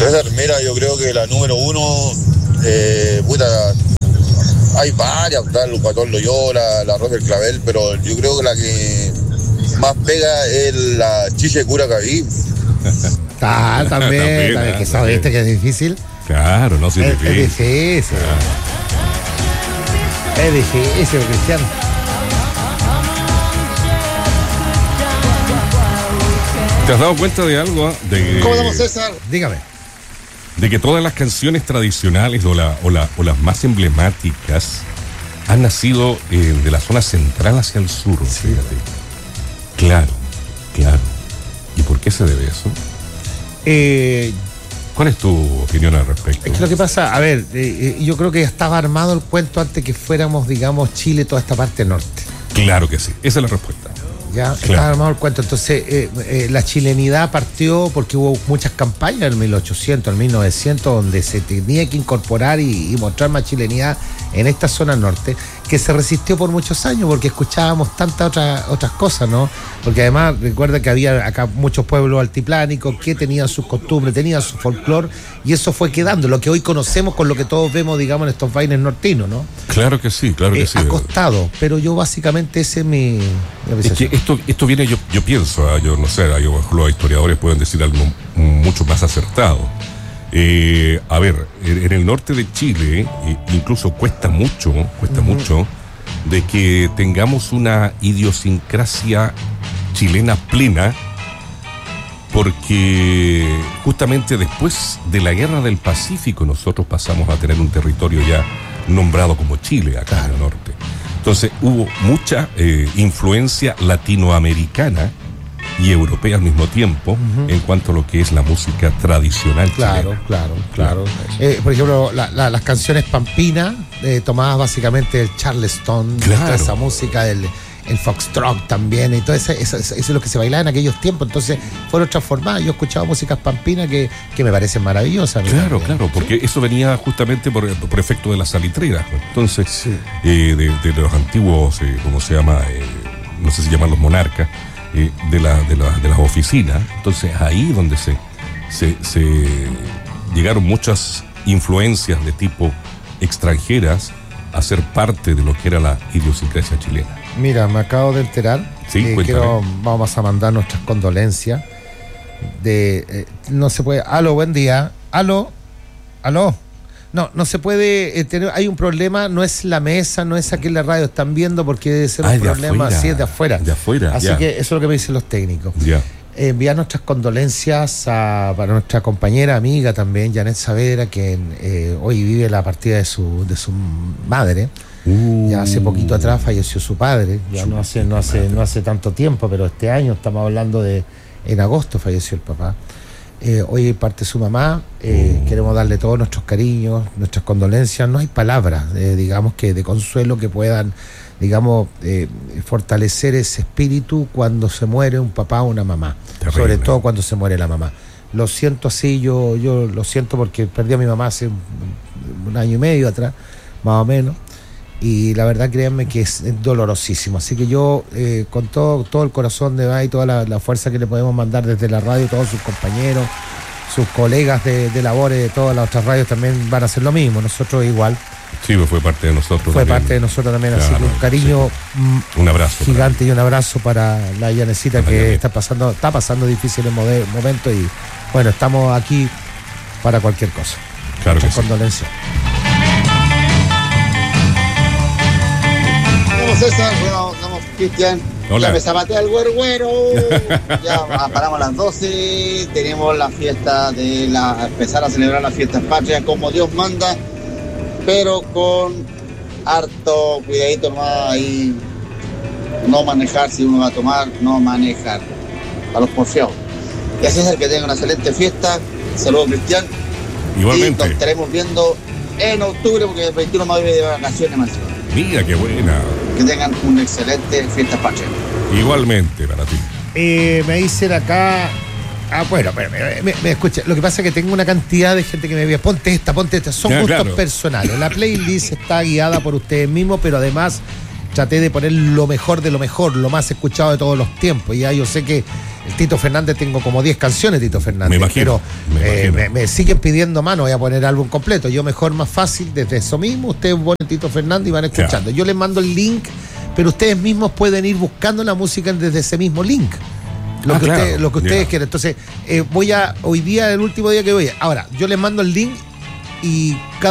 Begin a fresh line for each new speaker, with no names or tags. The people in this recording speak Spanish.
César, mira, yo creo que la número uno, hay varias, está el Guatón Loyola, la Rosa del Clavel, pero yo creo que la que más pega es la Chiche Curacaví.
También, que sabes que es difícil.
Claro, no, sí es difícil.
Es difícil. Es difícil, Cristiano.
¿Te has dado cuenta de algo?
¿Cómo estamos, César?
Dígame.
De que todas las canciones tradicionales o las más emblemáticas han nacido de la zona central hacia el sur. Sí. Fíjate. Claro. ¿Y por qué se debe eso? ¿Cuál es tu opinión al respecto?
Es que lo que pasa, a ver, yo creo que ya estaba armado el cuento antes que fuéramos, digamos, Chile, toda esta parte norte.
Claro que sí, esa es la respuesta.
Ya, claro. Estaba armado el cuento. Entonces, la chilenidad partió porque hubo muchas campañas en el 1800, en 1900, donde se tenía que incorporar y mostrar más chilenidad en esta zona norte, que se resistió por muchos años porque escuchábamos tantas otras cosas, ¿no? Porque además, recuerda que había acá muchos pueblos altiplánicos que tenían sus costumbres, tenían su folclore, y eso fue quedando, lo que hoy conocemos con lo que todos vemos, digamos, en estos bailes nortinos, ¿no?
Claro que sí, sí.
Ha costado, pero yo básicamente ese es mi
apreciación. Es que esto viene, yo pienso, yo no sé, los historiadores pueden decir algo mucho más acertado. A ver, en el norte de Chile incluso cuesta mucho de que tengamos una idiosincrasia chilena plena, porque justamente después de la Guerra del Pacífico nosotros pasamos a tener un territorio ya nombrado como Chile acá en el norte. Entonces hubo mucha influencia latinoamericana y europea al mismo tiempo, en cuanto a lo que es la música tradicional chilena.
Claro. Por ejemplo, las canciones pampinas, tomadas básicamente del Charleston, toda esa música del foxtrot también, y todo eso es lo que se bailaba en aquellos tiempos. Entonces fueron transformadas. Yo he escuchado músicas pampinas que me parecen maravillosas.
Claro, porque eso venía justamente por efecto de las salitreras. Entonces, de los antiguos, ¿cómo se llama? No sé si llaman los monarcas, de las oficinas. Entonces ahí donde se llegaron muchas influencias de tipo extranjeras a ser parte de lo que era la idiosincrasia chilena.
Mira, me acabo de enterar.
Sí,
vamos a mandar nuestras condolencias. No se puede. Aló, buen día. Aló. No se puede hay un problema, no es la mesa, no es aquí en la radio, están viendo, porque debe ser un problema así, es de afuera. Así que eso es lo que me dicen los técnicos. Enviar nuestras condolencias para nuestra compañera, amiga también, Janet Saavedra, que hoy vive la partida de su madre. Ya hace poquito atrás falleció su padre, ya no hace tanto tiempo, pero este año estamos hablando en agosto falleció el papá. Hoy parte su mamá, queremos darle todos nuestros cariños, nuestras condolencias. No hay palabras, digamos, que de consuelo que puedan, digamos, fortalecer ese espíritu cuando se muere un papá o una mamá. Terrible. Sobre todo cuando se muere la mamá. Lo siento así, yo lo siento porque perdí a mi mamá hace un año y medio atrás, más o menos. Y la verdad, créanme que es dolorosísimo. Así que yo, con todo el corazón de va y toda la fuerza que le podemos mandar desde la radio, todos sus compañeros, sus colegas de labores de todas las otras radios también van a hacer lo mismo. Nosotros igual.
Sí, pues fue parte de nosotros.
Parte de nosotros también. Claro, así que un cariño
un abrazo
gigante y un abrazo para la Yanecita, que está pasando difíciles momentos, y bueno, estamos aquí para cualquier cosa.
Claro que sí.
Condolencias.
César, bueno, estamos Cristian.
Hola.
Ya me zapatea el güero. Ya paramos a las 12. Tenemos la fiesta empezar a celebrar las fiestas patrias como Dios manda, pero con harto cuidadito nomás ahí. No manejar, si uno va a tomar, no manejar. A los porfiados. Y así es, el que tenga una excelente fiesta. Saludos, Cristian.
Igualmente.
Y nos estaremos viendo en octubre, porque el 21 me voy de vacaciones, Marcelo.
Mira, qué buena.
Que tengan una excelente fiesta patria.
Igualmente para ti.
Me dicen acá. Bueno, me escucha. Lo que pasa es que tengo una cantidad de gente que me dice: ponte esta. Son gustos personales. La playlist está guiada por ustedes mismos, pero además traté de poner lo mejor de lo mejor, lo más escuchado de todos los tiempos. Ya yo sé que el Tito Fernández, tengo como 10 canciones de Tito Fernández.
Me imagino,
pero me siguen pidiendo más, no voy a poner álbum completo. Yo mejor, más fácil, desde eso mismo, ustedes ponen Tito Fernández y van escuchando. Yo les mando el link, pero ustedes mismos pueden ir buscando la música desde ese mismo link. Lo que ustedes quieran. Entonces, hoy día, el último día que voy. Ahora, yo les mando el link y cada